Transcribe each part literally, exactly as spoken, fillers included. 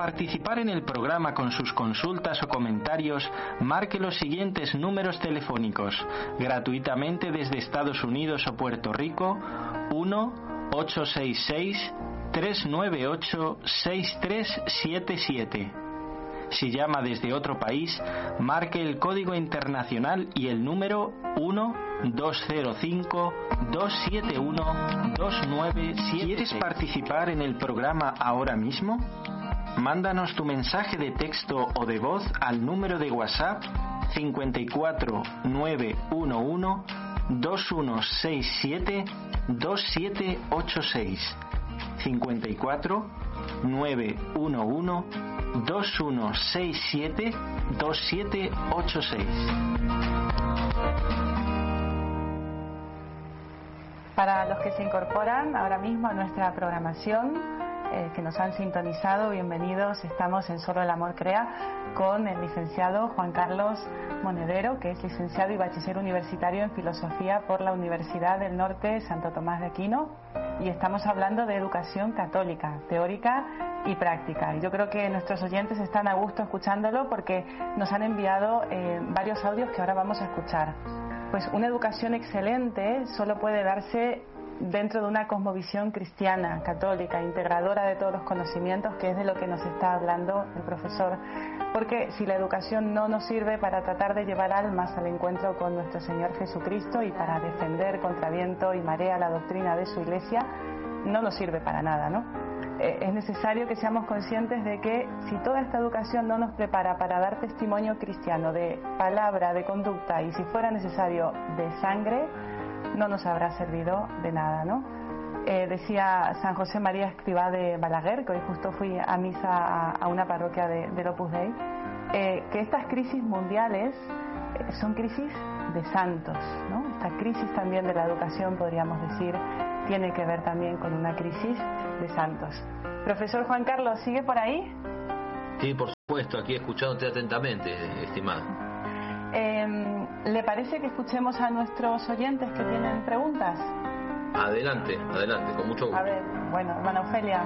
participar en el programa con sus consultas o comentarios, marque los siguientes números telefónicos, gratuitamente desde Estados Unidos o Puerto Rico: uno ocho seis seis, tres nueve ocho, seis tres siete siete. Si llama desde otro país, marque el código internacional y el número uno dos cero cinco, dos siete uno, dos nueve siete. ¿Quieres participar en el programa ahora mismo? Mándanos tu mensaje de texto o de voz al número de WhatsApp cinco cuatro nueve uno uno, dos uno seis siete, dos siete ocho seis. cinco cuatro nueve uno uno, dos uno seis siete, dos siete ocho seis. Para los que se incorporan ahora mismo a nuestra programación, eh, que nos han sintonizado, bienvenidos. Estamos en Solo el Amor Crea con el licenciado Juan Carlos Monedero, que es licenciado y bachiller universitario en Filosofía por la Universidad del Norte Santo Tomás de Aquino, y estamos hablando de educación católica, teórica y práctica. Y yo creo que nuestros oyentes están a gusto escuchándolo porque nos han enviado eh, varios audios que ahora vamos a escuchar. Pues una educación excelente solo puede darse dentro de una cosmovisión cristiana, católica, integradora de todos los conocimientos, que es de lo que nos está hablando el profesor. Porque si la educación no nos sirve para tratar de llevar almas al encuentro con nuestro Señor Jesucristo y para defender contra viento y marea la doctrina de su Iglesia, no nos sirve para nada, ¿no? Eh, es necesario que seamos conscientes de que si toda esta educación no nos prepara para dar testimonio cristiano de palabra, de conducta y si fuera necesario de sangre, no nos habrá servido de nada, ¿no? Eh, decía San José María Escrivá de Balaguer, que hoy justo fui a misa a, a una parroquia de, del Opus Dei, eh, que estas crisis mundiales eh, son crisis de santos, ¿no? Esta crisis también de la educación, podríamos decir, tiene que ver también con una crisis de santos. Profesor Juan Carlos, ¿sigue por ahí? Sí, por supuesto, aquí escuchándote atentamente, estimada. Eh, ¿Le parece que escuchemos a nuestros oyentes que tienen preguntas? Adelante, adelante, con mucho gusto. A ver, bueno, hermana Ofelia.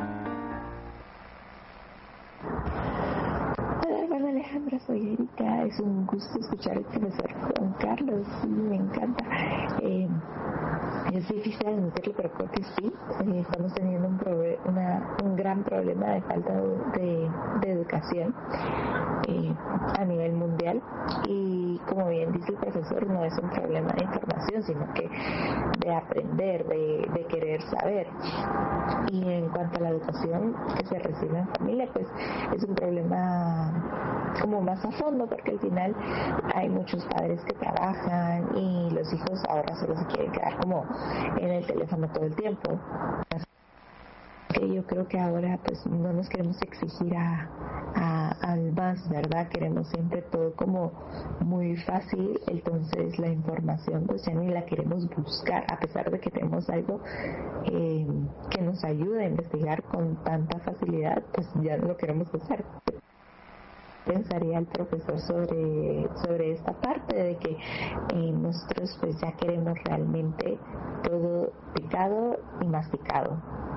Hola, hermana Alejandra, soy Erika. Es un gusto escuchar al profesor Juan Carlos, sí, me encanta. Eh, es difícil admitirlo, pero creo que sí. Eh, estamos teniendo un, proble- una, un gran problema de falta de, de educación eh, a nivel mundial. Y como bien dice el profesor, no es un problema de información, sino que de aprender, de, de querer saber. Y en cuanto a la educación que se recibe en familia, pues es un problema como más a fondo, porque al final hay muchos padres que trabajan y los hijos ahora solo se quieren quedar como en el teléfono todo el tiempo. Que yo creo que ahora pues no nos queremos exigir a, a, al más, ¿verdad? Queremos siempre todo como muy fácil, entonces la información pues ya ni la queremos buscar, a pesar de que tenemos algo eh, que nos ayude a investigar con tanta facilidad, pues ya no lo queremos hacer. Pensaría el profesor sobre sobre esta parte de que eh, nosotros pues ya queremos realmente todo picado y masticado.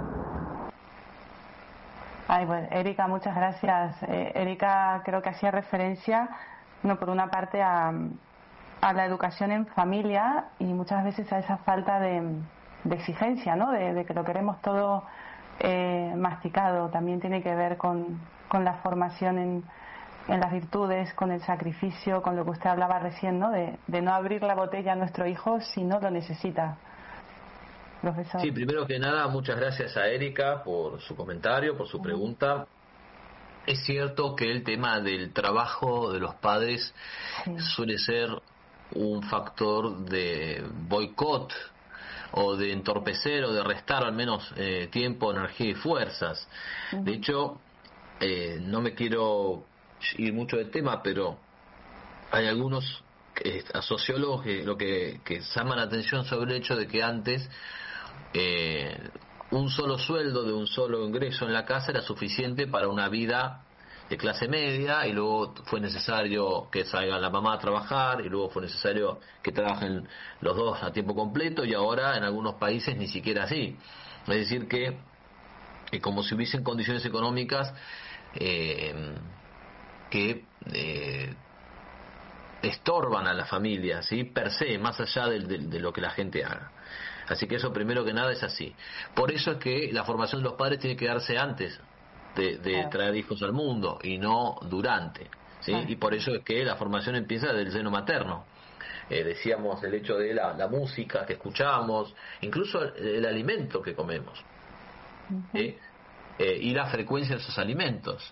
Ay, bueno, Erika, muchas gracias. Eh, Erika creo que hacía referencia, no por una parte a, a la educación en familia y muchas veces a esa falta de, de exigencia, ¿no? De, de que lo queremos todo eh, masticado. También tiene que ver con, con la formación en en las virtudes, con el sacrificio, con lo que usted hablaba recién, ¿no? De, de no abrir la botella a nuestro hijo si no lo necesita. Profesor. Sí, primero que nada, muchas gracias a Erika por su comentario, por su pregunta. Es cierto que el tema del trabajo de los padres sí. suele ser un factor de boicot o de entorpecer o de restar al menos eh, tiempo, energía y fuerzas. Uh-huh. De hecho, eh, no me quiero ir mucho del tema, pero hay algunos eh, sociólogos que lo que, que llaman la atención sobre el hecho de que antes eh, un solo sueldo de un solo ingreso en la casa era suficiente para una vida de clase media, y luego fue necesario que salga la mamá a trabajar, y luego fue necesario que trabajen los dos a tiempo completo, y ahora en algunos países ni siquiera así. Es decir que eh, como si hubiesen condiciones económicas eh, que eh, estorban a la familia, ¿sí? Per se, más allá de, de, de lo que la gente haga. Así que eso primero que nada es así. Por eso es que la formación de los padres tiene que darse antes de, de claro. traer hijos al mundo y no durante, ¿sí? Claro. Y por eso es que la formación empieza del seno materno. Eh, decíamos el hecho de la, la música que escuchamos, incluso el, el alimento que comemos, uh-huh. ¿sí? eh, y la frecuencia de esos alimentos.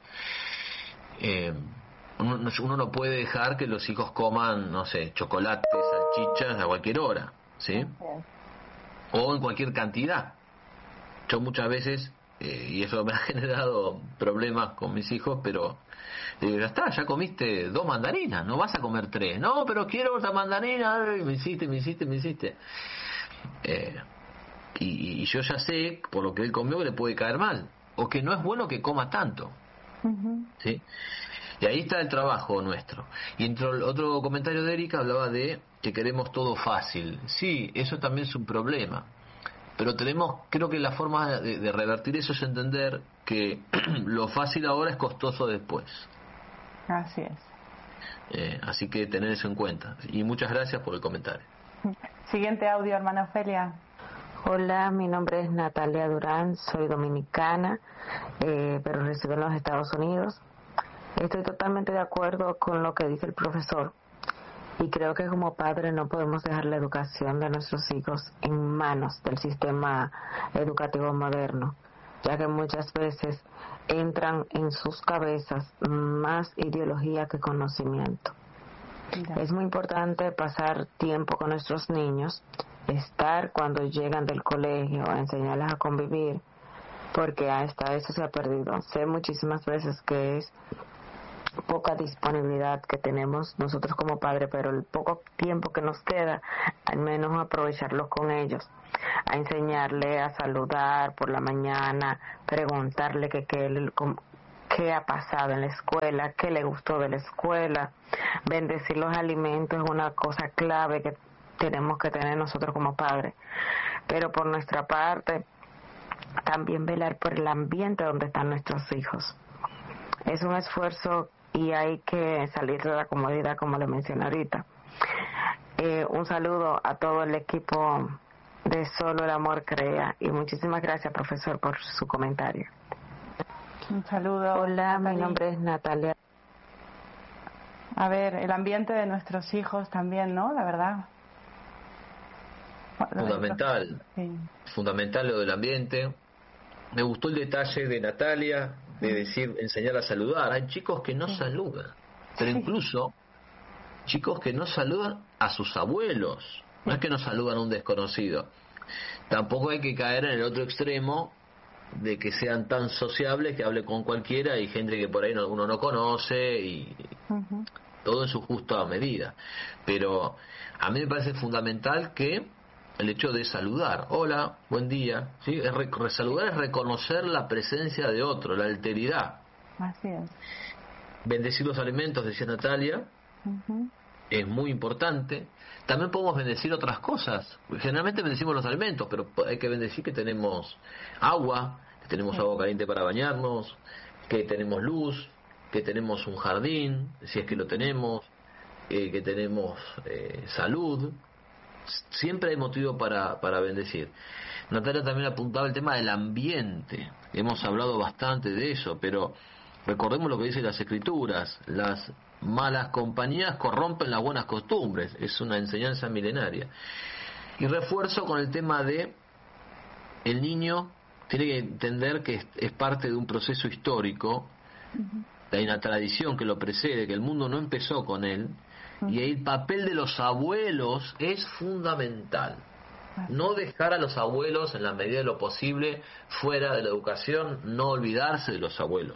Eh, uno, uno no puede dejar que los hijos coman, no sé, chocolates, salchichas a cualquier hora, ¿sí? Uh-huh. O en cualquier cantidad. Yo muchas veces, eh, y eso me ha generado problemas con mis hijos, pero digo, ya está, ya comiste dos mandarinas, no vas a comer tres. No, pero quiero otra mandarina, y me hiciste, me hiciste, me hiciste. Eh, y, y yo ya sé, por lo que él comió, que le puede caer mal, o que no es bueno que coma tanto. Uh-huh. ¿Sí? Y ahí está el trabajo nuestro. Y entró el otro comentario de Erika, hablaba de que queremos todo fácil. Sí, eso también es un problema. Pero tenemos, creo que la forma de, de revertir eso es entender que lo fácil ahora es costoso después. Así es. Eh, así que tener eso en cuenta. Y muchas gracias por el comentario. Siguiente audio, hermana Ofelia. Hola, mi nombre es Natalia Durán, soy dominicana, eh, pero resido en los Estados Unidos. Estoy totalmente de acuerdo con lo que dice el profesor y creo que como padres no podemos dejar la educación de nuestros hijos en manos del sistema educativo moderno, ya que muchas veces entran en sus cabezas más ideología que conocimiento. Mira. Es muy importante pasar tiempo con nuestros niños, estar cuando llegan del colegio, enseñarles a convivir, porque hasta eso se ha perdido. Sé muchísimas veces que es poca disponibilidad que tenemos nosotros como padres, pero el poco tiempo que nos queda, al menos aprovecharlo con ellos, a enseñarle a saludar por la mañana, preguntarle que qué qué ha pasado en la escuela, qué le gustó de la escuela, bendecir los alimentos es una cosa clave que tenemos que tener nosotros como padres, pero por nuestra parte también velar por el ambiente donde están nuestros hijos. Es un esfuerzo y hay que salir de la comodidad, como le mencioné ahorita. Eh, un saludo a todo el equipo de Solo el Amor Crea y muchísimas gracias, profesor, por su comentario. Un saludo. Hola, Natalia. Mi nombre es Natalia. A ver, el ambiente de nuestros hijos también, ¿no? La verdad. Fundamental. Sí. Fundamental lo del ambiente. Me gustó el detalle de Natalia de decir, enseñar a saludar. Hay chicos que no sí. saludan, pero sí. incluso chicos que no saludan a sus abuelos. No es que no saludan a un desconocido. Tampoco hay que caer en el otro extremo de que sean tan sociables que hable con cualquiera y gente que por ahí no, uno no conoce y uh-huh. todo en su justa medida. Pero a mí me parece fundamental que el hecho de saludar, hola, buen día, ¿sí? Es re- saludar es reconocer la presencia de otro, la alteridad. Así es. Bendecir los alimentos, decía Natalia, uh-huh. es muy importante. También podemos bendecir otras cosas. Generalmente bendecimos los alimentos, pero hay que bendecir que tenemos agua, que tenemos sí. agua caliente para bañarnos, que tenemos luz, que tenemos un jardín, si es que lo tenemos, eh, que tenemos eh, salud. Siempre hay motivo para, para bendecir. Natalia también apuntaba el tema del ambiente. Hemos hablado bastante de eso, pero recordemos lo que dicen las escrituras. Las malas compañías corrompen las buenas costumbres. Es una enseñanza milenaria. Y refuerzo con el tema de el niño tiene que entender que es, es parte de un proceso histórico. Uh-huh. Hay una tradición que lo precede, que el mundo no empezó con él. Y el papel de los abuelos es fundamental. No dejar a los abuelos en la medida de lo posible fuera de la educación, no olvidarse de los abuelos.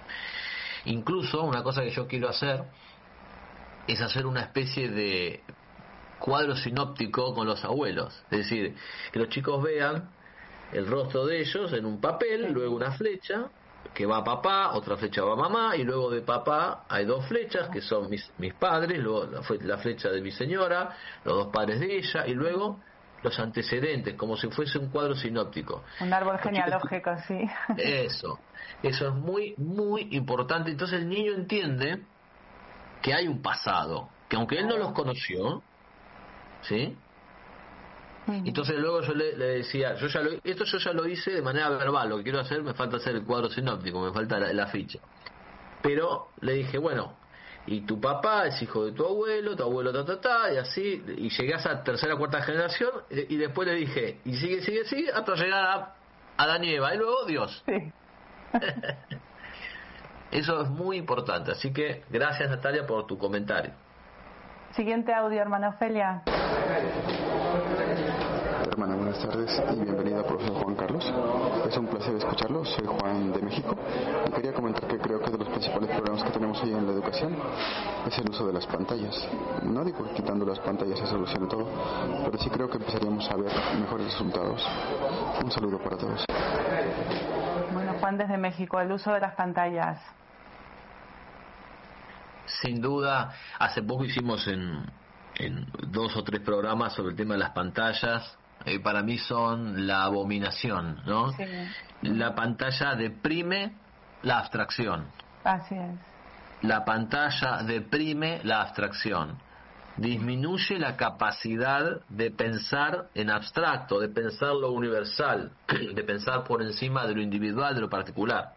Incluso una cosa que yo quiero hacer es hacer una especie de cuadro sinóptico con los abuelos. Es decir, que los chicos vean el rostro de ellos en un papel, luego una flecha que va a papá, otra flecha va a mamá, y luego de papá hay dos flechas que son mis, mis padres, luego la, la flecha de mi señora, los dos padres de ella, y luego los antecedentes, como si fuese un cuadro sinóptico. Un árbol genealógico, sí. Eso, eso es muy, muy importante. Entonces el niño entiende que hay un pasado, que aunque él no los conoció, ¿sí? Uh-huh. Entonces luego yo le, le decía, yo ya lo, esto yo ya lo hice de manera verbal, lo que quiero hacer, me falta hacer el cuadro sinóptico, me falta la, la ficha. Pero le dije, bueno, y tu papá es hijo de tu abuelo, tu abuelo ta ta ta, y así, y llegué a esa tercera cuarta generación, y, y después le dije, y sigue, sigue, sigue, hasta llegar a Adán y Eva, y luego Dios. Sí. Eso es muy importante, así que gracias, Natalia, por tu comentario. Siguiente audio, hermana Ofelia. Hermana, buenas tardes y bienvenida, profesor Juan Carlos. Es un placer escucharlo. Soy Juan de México y quería comentar que creo que de los principales problemas que tenemos hoy en la educación es el uso de las pantallas. No digo que quitando las pantallas se solucione todo, pero sí creo que empezaríamos a ver mejores resultados. Un saludo para todos. Bueno, Juan desde México, el uso de las pantallas. Sin duda, hace poco hicimos en, en dos o tres programas sobre el tema de las pantallas. Eh, para mí son la abominación, ¿no? Sí. La pantalla deprime la abstracción. Así es. La pantalla deprime la abstracción. Disminuye la capacidad de pensar en abstracto, de pensar lo universal, de pensar por encima de lo individual, de lo particular.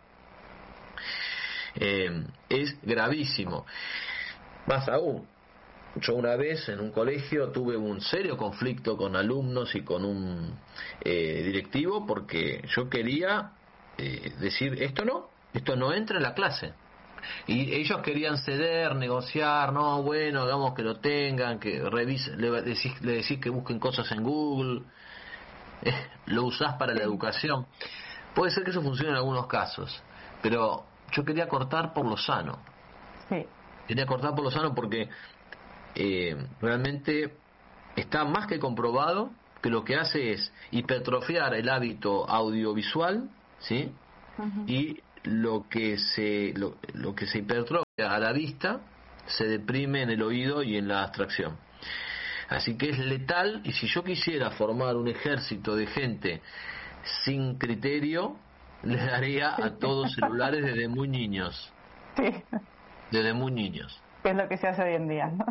Eh, es gravísimo. Más aún, yo una vez en un colegio tuve un serio conflicto con alumnos y con un eh, directivo porque yo quería eh, decir esto no, esto no entra en la clase. Y ellos querían ceder, negociar, no, bueno, hagamos que lo tengan, que revisen, le decís, le decís que busquen cosas en Google, eh, lo usás para la educación. Puede ser que eso funcione en algunos casos, pero yo quería cortar por lo sano. Sí. Quería cortar por lo sano porque eh, realmente está más que comprobado que lo que hace es hipertrofiar el hábito audiovisual, ¿sí? Uh-huh. Y lo que se lo, lo que se hipertrofia a la vista se deprime en el oído y en la abstracción. Así que es letal, y si yo quisiera formar un ejército de gente sin criterio, le daría a todos celulares desde muy niños. Sí. Desde muy niños. Que es lo que se hace hoy en día, ¿no?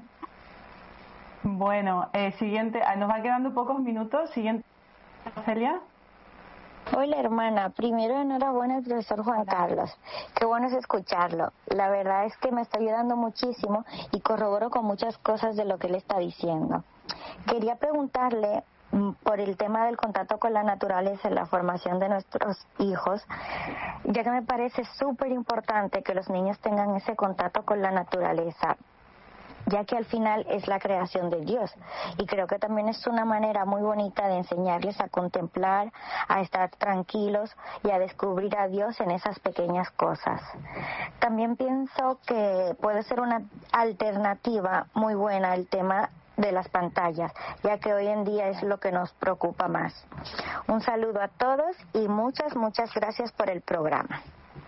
Bueno, eh, siguiente, nos van quedando pocos minutos. Siguiente, Celia. Hola, hermana. Primero, enhorabuena al profesor Juan Carlos. Qué bueno es escucharlo. La verdad es que me está ayudando muchísimo y corroboro con muchas cosas de lo que él está diciendo. Quería preguntarle por el tema del contacto con la naturaleza en la formación de nuestros hijos, ya que me parece súper importante que los niños tengan ese contacto con la naturaleza, ya que al final es la creación de Dios, y creo que también es una manera muy bonita de enseñarles a contemplar, a estar tranquilos y a descubrir a Dios en esas pequeñas cosas. También pienso que puede ser una alternativa muy buena el tema de las pantallas, ya que hoy en día es lo que nos preocupa más. Un saludo a todos y muchas, muchas gracias por el programa.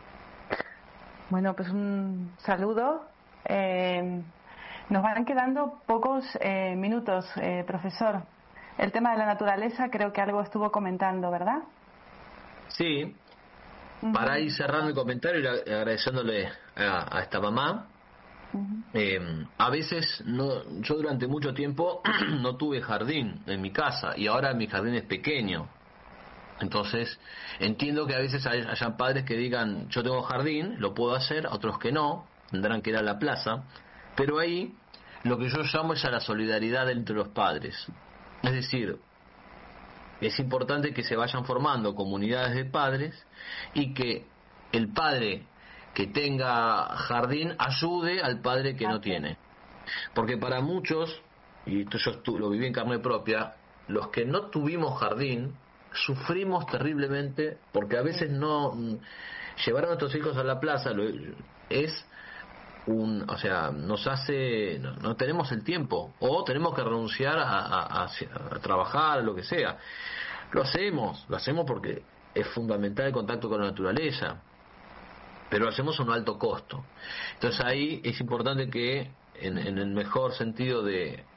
Bueno, pues un saludo. Eh, nos van quedando pocos eh, minutos, eh, profesor. El tema de la naturaleza creo que algo estuvo comentando, ¿verdad? Sí. Uh-huh. Para ir cerrando el comentario y agradeciéndole a, a esta mamá. Uh-huh. Eh, a veces no, yo durante mucho tiempo no tuve jardín en mi casa y ahora mi jardín es pequeño, entonces entiendo que a veces hay, hayan padres que digan yo tengo jardín, lo puedo hacer, otros que no, tendrán que ir a la plaza, pero ahí lo que yo llamo es a la solidaridad entre los padres, es decir, es importante que se vayan formando comunidades de padres y que el padre que tenga jardín ayude al padre que no tiene, porque para muchos, y esto yo estu- lo viví en carne propia, los que no tuvimos jardín sufrimos terriblemente porque a veces no llevar a nuestros hijos a la plaza lo, es un, o sea, nos hace, no, no tenemos el tiempo o tenemos que renunciar a, a, a, a trabajar, lo que sea. Lo hacemos, lo hacemos porque es fundamental el contacto con la naturaleza, pero lo hacemos a un alto costo. Entonces ahí es importante que en, en el mejor sentido de,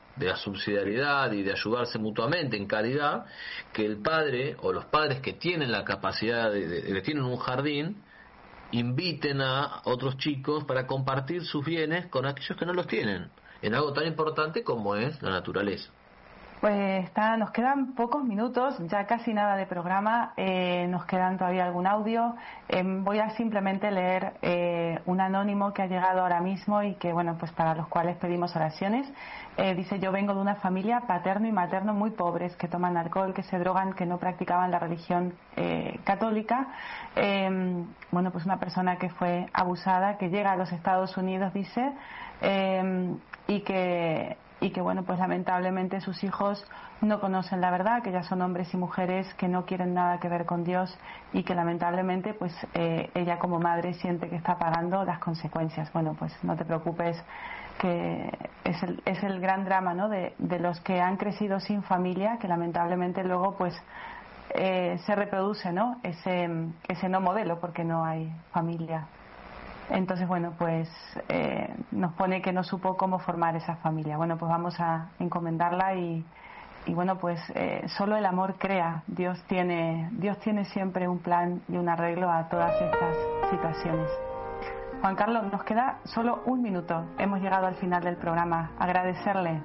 de la subsidiariedad y de ayudarse mutuamente en caridad, que el padre o los padres que tienen la capacidad de, de, de tienen un jardín, inviten a otros chicos para compartir sus bienes con aquellos que no los tienen, en algo tan importante como es la naturaleza. Pues está, nos quedan pocos minutos, ya casi nada de programa, eh, nos quedan todavía algún audio. Eh, voy a simplemente leer eh, un anónimo que ha llegado ahora mismo y que, bueno, pues para los cuales pedimos oraciones. Eh, dice: yo vengo de una familia paterno y materno muy pobres, que toman alcohol, que se drogan, que no practicaban la religión eh, católica. Eh, bueno, pues una persona que fue abusada, que llega a los Estados Unidos, dice, eh, y que... y que bueno, pues lamentablemente sus hijos no conocen la verdad, que ya son hombres y mujeres que no quieren nada que ver con Dios y que lamentablemente pues eh, ella como madre siente que está pagando las consecuencias. Bueno, pues no te preocupes, que es el, es el gran drama, ¿no?, de, de los que han crecido sin familia, que lamentablemente luego pues eh, se reproduce, ¿no?, ese, ese no modelo, porque no hay familia. Entonces, bueno, pues eh, nos pone que no supo cómo formar esa familia. Bueno, pues vamos a encomendarla y, y bueno, pues eh, solo el amor crea. Dios tiene, Dios tiene siempre un plan y un arreglo a todas estas situaciones. Juan Carlos, nos queda solo un minuto. Hemos llegado al final del programa. Agradecerle.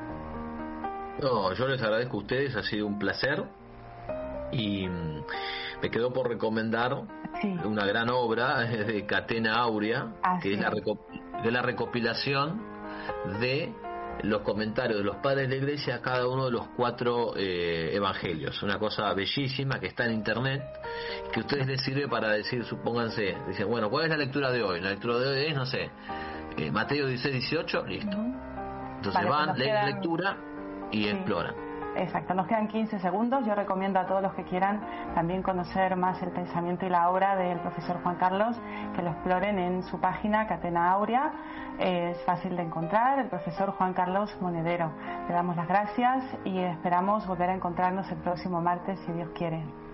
No, yo les agradezco a ustedes, ha sido un placer. Y me quedó por recomendar sí. una gran obra de Catena Aurea, ah, que, sí. es la recop- que es la recopilación de los comentarios de los padres de la Iglesia a cada uno de los cuatro eh, evangelios. Una cosa bellísima que está en internet, que a ustedes les sirve para decir, supónganse, dicen, bueno, ¿cuál es la lectura de hoy? La lectura de hoy es, no sé, eh, Mateo dieciséis, dieciocho, listo. Entonces vale, van, leen quedan... la lectura y sí. exploran. Exacto, nos quedan quince segundos. Yo recomiendo a todos los que quieran también conocer más el pensamiento y la obra del profesor Juan Carlos, que lo exploren en su página Catena Aurea. Es fácil de encontrar, el profesor Juan Carlos Monedero. Le damos las gracias y esperamos volver a encontrarnos el próximo martes, si Dios quiere.